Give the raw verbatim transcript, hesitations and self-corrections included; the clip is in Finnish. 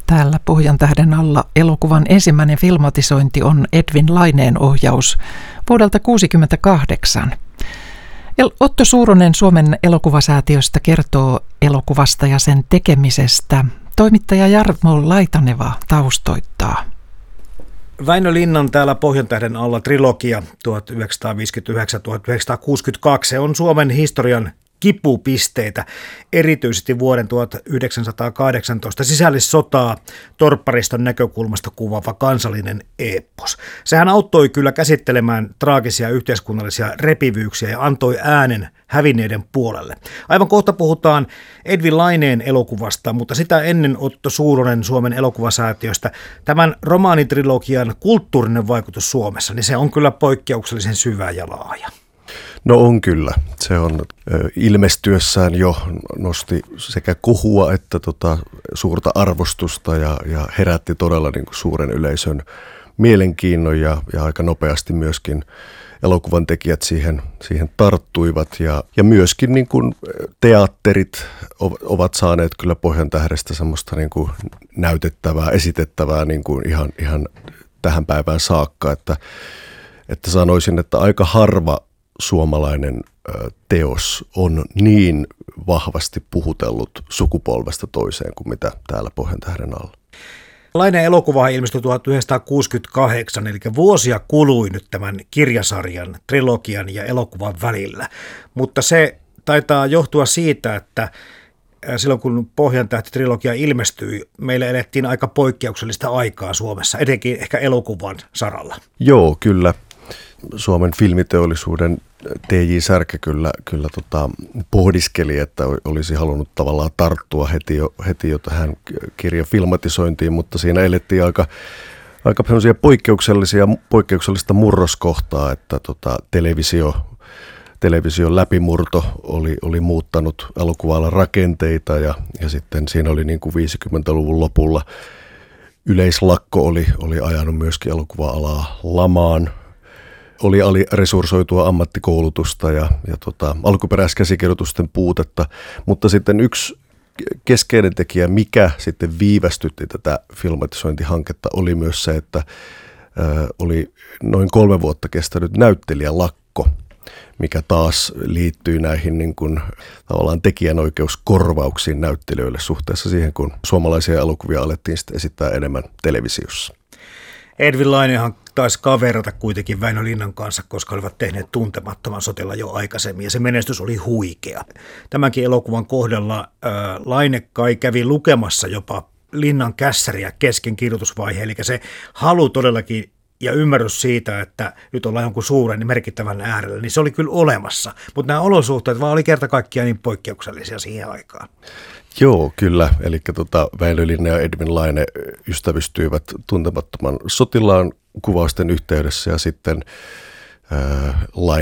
Täällä Pohjantähden alla elokuvan ensimmäinen filmatisointi on Edwin Laineen ohjaus vuodelta tuhatyhdeksänsataakuusikymmentäkahdeksan. Otto Suuronen Suomen elokuvasäätiöstä kertoo elokuvasta ja sen tekemisestä. Toimittaja Jarmo Laitaneva taustoittaa. Väinö Linnan Täällä Pohjantähden alla trilogia tuhatyhdeksänsataaviisikymmentäyhdeksän tuhatyhdeksänsataakahdeksankymmentäkaksi. Se on Suomen historian kipupisteitä, erityisesti vuoden tuhatyhdeksänsataakahdeksantoista sisällissotaa torppariston näkökulmasta kuvaava kansallinen eeppos. Sehän auttoi kyllä käsittelemään traagisia yhteiskunnallisia repivyyksiä ja antoi äänen hävinneiden puolelle. Aivan kohta puhutaan Edwin Laineen elokuvasta, mutta sitä ennen Otto Suuronen Suomen elokuvasäätiöstä. Tämän romaanitrilogian kulttuurinen vaikutus Suomessa, niin se on kyllä poikkeuksellisen syvä ja laaja. No on kyllä. Se on ö, ilmestyessään jo nosti sekä kohua että tota, suurta arvostusta ja, ja herätti todella niin kuin suuren yleisön mielenkiinnon ja, ja aika nopeasti myöskin elokuvan tekijät siihen, siihen tarttuivat. Ja, ja myöskin niin kuin teatterit ovat saaneet kyllä Pohjantähdestä semmoista niin kuin näytettävää, esitettävää niin kuin ihan, ihan tähän päivään saakka, että, että sanoisin, että aika harva suomalainen teos on niin vahvasti puhutellut sukupolvesta toiseen kuin mitä täällä Pohjantähden alla. Laineen elokuva ilmestyi tuhatyhdeksänsataakahdeksankymmentäkahdeksan, eli vuosia kului nyt tämän kirjasarjan, trilogian ja elokuvan välillä. Mutta se taitaa johtua siitä, että silloin kun Pohjantähti-trilogia ilmestyi, meillä elettiin aika poikkeuksellista aikaa Suomessa, etenkin ehkä elokuvan saralla. Joo, kyllä. Suomen filmiteollisuuden T J Särkä kyllä, kyllä tota, pohdiskeli, että olisi halunnut tavallaan tarttua heti jo, heti jo tähän kirjan filmatisointiin, mutta siinä elettiin aika, aika poikkeuksellisia, poikkeuksellista murroskohtaa, että tota, televisio, television läpimurto oli, oli muuttanut elokuva-alan rakenteita ja, ja sitten siinä oli niin kuin viisikymmentäluvun lopulla yleislakko oli, oli ajanut myöskin elokuva-alaa lamaan. Oli aliresursoitua ammattikoulutusta ja, ja tota, alkuperäiskäsikirjoitusten puutetta, mutta sitten yksi keskeinen tekijä, mikä sitten viivästytti tätä filmatisointihanketta, oli myös se, että ö, oli noin kolme vuotta kestänyt näyttelijälakko, mikä taas liittyy näihin niin kuin, tavallaan tekijänoikeuskorvauksiin näyttelijöille suhteessa siihen, kun suomalaisia elokuvia alettiin sitten esittää enemmän televisiossa. Edwin Lainehan taisi kaverata kuitenkin Väinö Linnan kanssa, koska olivat tehneet Tuntemattoman sotella jo aikaisemmin, ja se menestys oli huikea. Tämänkin elokuvan kohdalla äh, Laine kai kävi lukemassa jopa Linnan kässäriä kesken kirjoitusvaiheen, eli se halu todellakin ja ymmärrys siitä, että nyt ollaan jonkun suuren ja merkittävän äärellä, niin se oli kyllä olemassa, mutta nämä olosuhteet vaan oli kerta kaikkiaan niin poikkeuksellisia siihen aikaan. Joo, kyllä. Eli tota, Väinö Linna ja Edwin Laine ystävystyivät Tuntemattoman sotilaan kuvausten yhteydessä ja sitten ää,